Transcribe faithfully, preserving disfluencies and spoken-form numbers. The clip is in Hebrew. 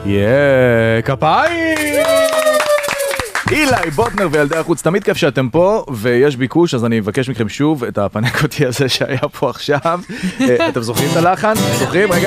יאה, כפיים! אילי בוטנר וילדי החוץ, תמיד כיף שאתם פה ויש ביקוש, אז אני מבקש מכם שוב את הפנקותי הזה שהיה פה עכשיו. אתם זוכרים את הלחן? זוכרים? רגע.